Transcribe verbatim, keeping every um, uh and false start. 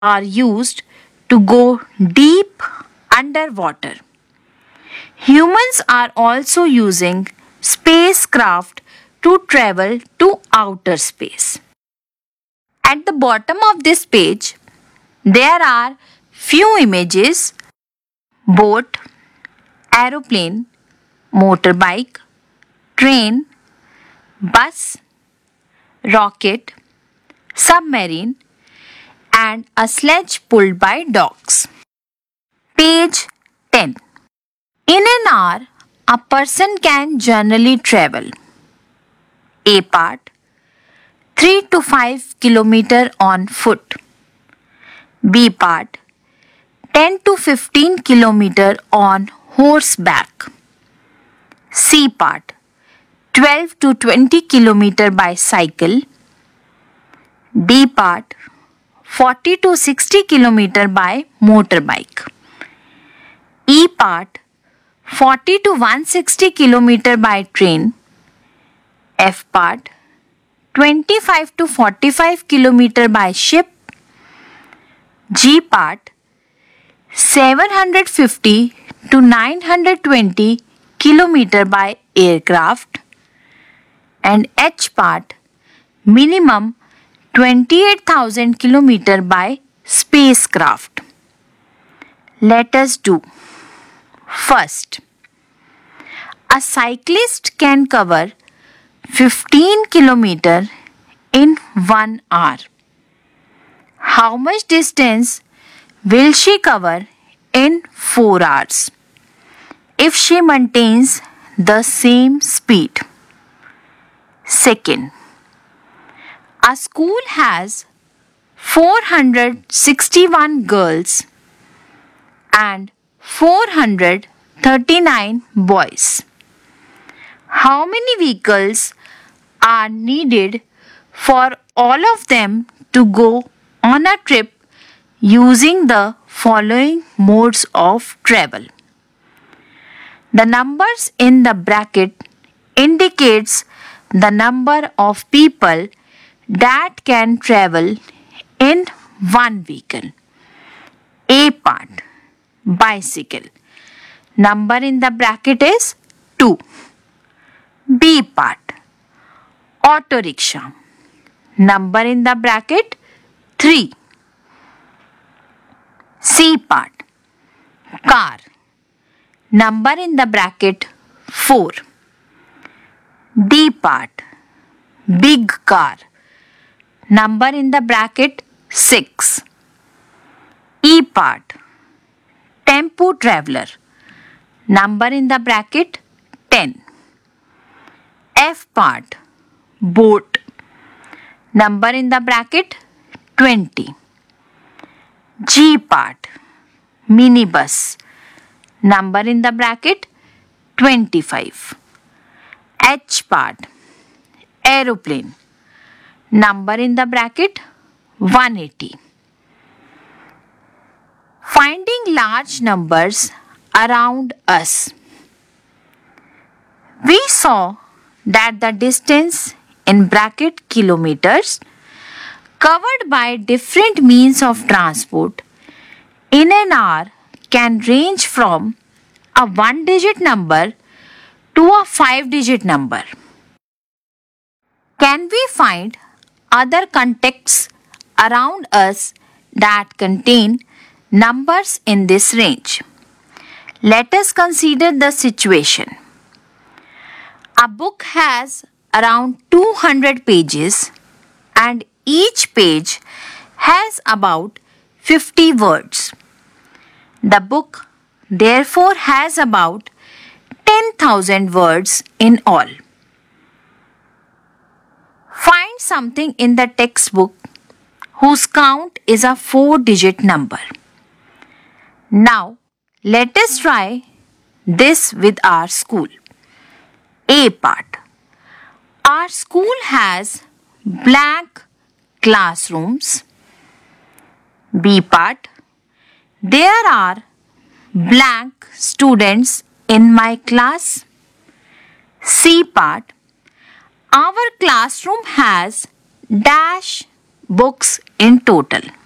are used to go deep underwater. Humans are also using spacecraft to travel to outer space. At the bottom of this page, there are few images: boat, aeroplane, motorbike, train, bus, rocket, submarine, and a sledge pulled by dogs. Page ten. In an hour, a person can generally travel: A part, three to five kilometer on foot. B part, ten to fifteen kilometer on horseback. C part, twelve to twenty kilometer by cycle. D part, forty to sixty kilometer by motorbike. E part, forty to one hundred sixty kilometer by train. F part, twenty-five to forty-five kilometer by ship. G part, seven hundred fifty to nine hundred twenty kilometer by aircraft. And H part, minimum twenty-eight thousand kilometer by spacecraft. Let us do. First, a cyclist can cover fifteen kilometers in one hour. How much distance will she cover in four hours if she maintains the same speed? Second, a school has four hundred sixty-one girls and four hundred thirty-nine boys. How many vehicles are needed for all of them to go on a trip using the following modes of travel? The numbers in the bracket indicates the number of people that can travel in one vehicle. A part, bicycle. Number in the bracket is two. B part, auto rickshaw. Number in the bracket three. C part, car. Number in the bracket four. D part, big car. Number in the bracket six. E part, tempo traveler. Number in the bracket ten. F part, boat. Number in the bracket twenty. G part, minibus. Number in the bracket twenty-five. H part, aeroplane. Number in the bracket one hundred eighty. Finding large numbers around us. We saw that the distance in bracket kilometers covered by different means of transport in an hour can range from a one digit number to a five digit number. Can we find other contexts around us that contain numbers in this range? Let us consider the situation. A book has around two hundred pages and each page has about fifty words. The book therefore has about ten thousand words in all. Find something in the textbook whose count is a four digit number. Now, let us try this with our school. A part. Our school has blank classrooms. B part. There are blank students in my class. C part. Our classroom has dash books in total.